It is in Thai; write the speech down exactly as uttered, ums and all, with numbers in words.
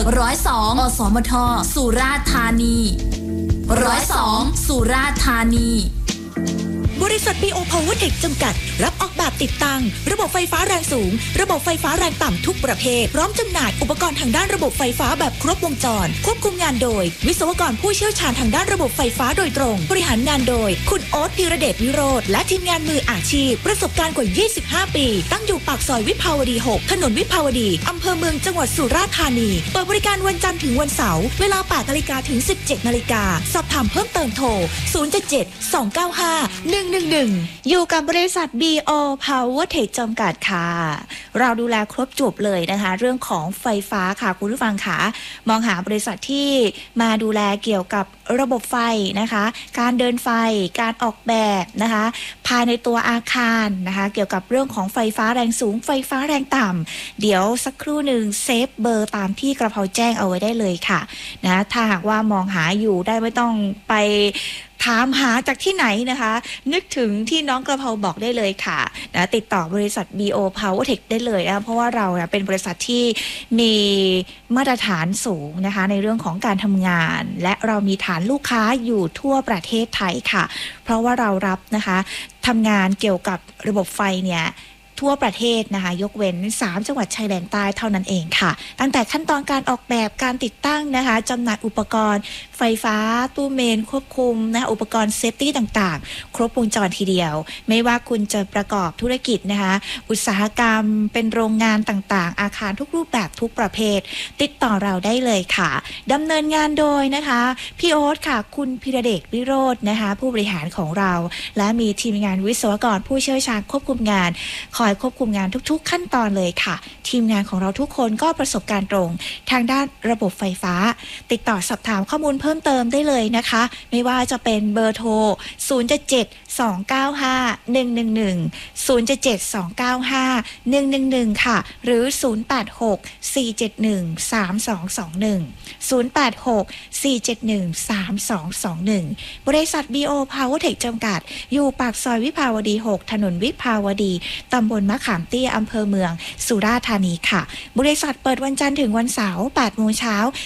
กร้อยสองอสมทสุราษฎร์ธานีร้อยสองสุราษฎร์ธานีบริษัท บี โอ Power Tech จำกัดรับออกแบบติดตั้งระบบไฟฟ้าแรงสูงระบบไฟฟ้าแรงต่ำทุกประเภทพร้อมจำหน่ายอุปกรณ์ทางด้านระบบไฟฟ้าแบบครบวงจรควบคุมงานโดยวิศวกรผู้เชี่ยวชาญทางด้านระบบไฟฟ้าโดยตรงบริหารงานโดยคุณโอ๊ตธีรเดชวิโรจน์และทีมงานมืออาชีพประสบการณ์กว่ายี่สิบห้าปีตั้งอยู่ปากซอยวิภาวดีหกถนนวิภาวดีอำเภอเมืองจังหวัดสุราษฎร์ธานีเปิดบริการวันจันทร์ถึงวันเสาร์เวลา แปดนาฬิกา ถึง สิบเจ็ดนาฬิกาสอบถามเพิ่มเติมโทรศูนย์ เจ็ด เจ็ด สอง เก้า ห้า หนึ่ง หนึ่ง หนึ่งอยู่กับบริษัท บี โอ Power Tech จำกัดค่ะเราดูแลครบจบเลยนะคะเรื่องของไฟฟ้าค่ะคุณผู้ฟังค่ะมองหาบริษัทที่มาดูแลเกี่ยวกับระบบไฟนะคะการเดินไฟการออกแบบนะคะภายในตัวอาคารนะคะเกี่ยวกับเรื่องของไฟฟ้าแรงสูงไฟฟ้าแรงต่ำเดี๋ยวสักครู่หนึ่งเซฟเบอร์ตามที่กระเพราแจ้งเอาไว้ได้เลยค่ะนะถ้าหากว่ามองหาอยู่ได้ไม่ต้องไปถามหาจากที่ไหนนะคะนึกถึงที่น้องกระเพราบอกได้เลยค่ะนะติดต่อบริษัท บี โอ Power Tech ได้เลยนะเพราะว่าเราเป็นบริษัทที่มีมาตรฐานสูงนะคะในเรื่องของการทำงานและเรามีฐานลูกค้าอยู่ทั่วประเทศไทยค่ะเพราะว่าเรารับนะคะทำงานเกี่ยวกับระบบไฟเนี่ยทั่วประเทศนะคะยกเว้นสามจังหวัดชายแดนใต้เท่านั้นเองค่ะตั้งแต่ขั้นตอนการออกแบบการติดตั้งนะคะจำหน่ายอุปกรณ์ไฟฟ้าตู้เมนควบคุมนะคะอุปกรณ์เซฟตี้ต่างๆครบวงจรทีเดียวไม่ว่าคุณจะประกอบธุรกิจนะคะอุตสาหกรรมเป็นโรงงานต่างๆอาคารทุกรูปแบบทุกประเภทติดต่อเราได้เลยค่ะดำเนินงานโดยนะคะพี่โอ๊ตค่ะคุณพิรเดชวิโรจน์นะคะผู้บริหารของเราและมีทีมงานวิศวกรผู้เชี่ยวชาญควบคุมงานคอยควบคุมงานทุกๆขั้นตอนเลยค่ะทีมงานของเราทุกคนก็ประสบการณ์ตรงทางด้านระบบไฟฟ้าติดต่อสอบถามข้อมูลเพิ่มเติมได้เลยนะคะไม่ว่าจะเป็นเบอร์โทรศูนย์ เจ็ด เจ็ด สอง เก้า ห้า หนึ่ง หนึ่ง หนึ่ง ศูนย์ เจ็ด เจ็ด สอง เก้า ห้า หนึ่ง หนึ่ง หนึ่งค่ะหรือศูนย์ แปด หก สี่ เจ็ด หนึ่ง สาม สอง สอง หนึ่ง ศูนย์ แปด หก สี่ เจ็ด หนึ่ง สาม สอง สอง หนึ่งบริษัท บี โอ Power Tech จำกัดอยู่ปากซอยวิภาวดีหกถนนวิภาวดีตำบลมะขามเตี้ยอำเภอเมืองสุราษฎร์ธานีค่ะบริษัทเปิดวันจันทร์ถึงวันเสาร์ แปด โมงเช้า